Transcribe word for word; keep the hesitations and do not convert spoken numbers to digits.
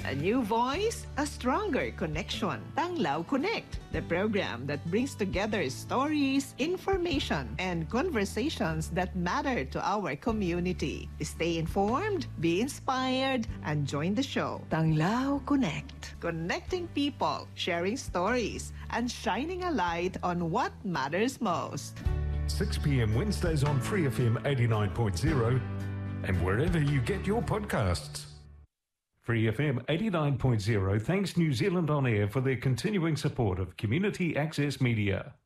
A new voice, a stronger connection. Tanglaw Connect, the program that brings together stories, information, and conversations that matter to our community. Stay informed, be inspired, and join the show. Tanglaw Connect, connecting people, sharing stories, and shining a light on what matters most. six p.m. Wednesdays on Free F M eighty-nine point zero and wherever you get your podcasts. Free F M eighty-nine point zero thanks New Zealand On Air for their continuing support of community access media.